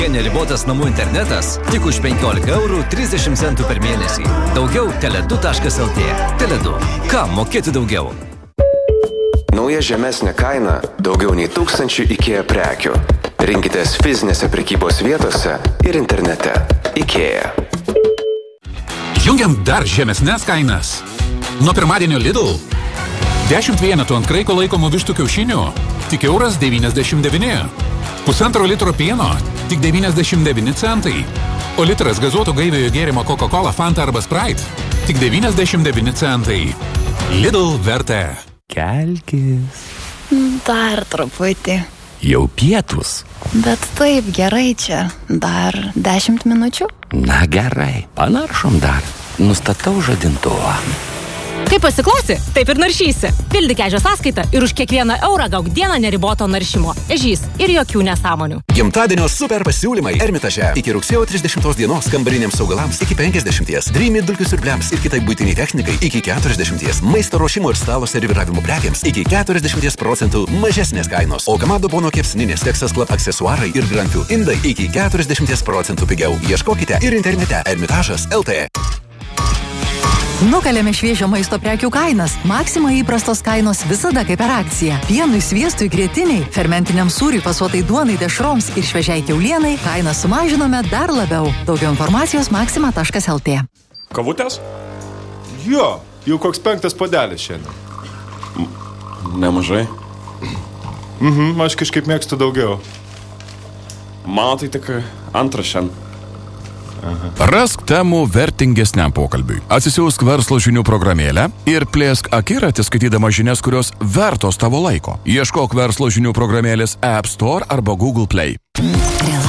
Neribotas namų internetas tik už 15 eurų 30 centų per mėnesį. Daugiau Tele2.lt. Tele2. Kam mokėti daugiau? Nauja žemesnė kaina daugiau nei 1000 IKEA prekių. Rinkitės fizinėse prekybos vietose ir internete. IKEA. Jungiam dar žemesnės kainas. Nuo pirmadienio Lidl. 10 vienetų ant kraiko laikomų vištų kiaušinių tik €1,99. Pusantro litro pieno tik 99 centai. O litras gazuoto gaiviojo gėrimo Coca-Cola, Fanta arba Sprite tik 99 centai. Lidl vertė. Kelkis. Dar truputį. Jau pietus. Bet taip gerai čia. Dar 10 minučių? Na gerai, panaršom dar. Nustatau žadintuvą. Kaip pasiklausi, taip ir naršysi. Pildyk ežio sąskaitą ir už kiekvieną eurą gauk dieną neriboto naršymo. Ežys ir jokių nesąmonių. Gimtadienio super pasiūlymai Ermitaže. Iki rugsėjo 30 dienos kambariniams augalams iki 50, Dreamy dulkių siurbliams ir kitai buitiniai technikai iki 40, maisto ruošimo ir stalo serviravimo prekiams iki 40% mažesnės kainos. O Kamado Bono kepsninės, Texas Club aksesuarai ir Granfield indai iki 40% pigiau. Ieškokite ir internete Ermitažas.lt. Nukalėme šviežio maisto prekių kainas. Maxima įprastos kainos visada kaip per akciją. Pienui, sviestui, grietiniai, fermentiniam sūriui, pasuotai duonai, dešroms ir šviežiai kiaulienai kainą sumažinome dar labiau. Daugiau informacijos maxima.lt. Kavutės? Jo, jau koks 5 puodelis šiandien. Nemažai. Aš kažkaip mėgstu daugiau. Mano tai tik antras šiandien. Rask temų vertingesniam pokalbiui. Atsisiųsk verslo žinių programėlę ir plėsk akiratį skaitydama žinias, kurios vertos tavo laiko. Ieškok verslo žinių programėlės App Store arba Google Play.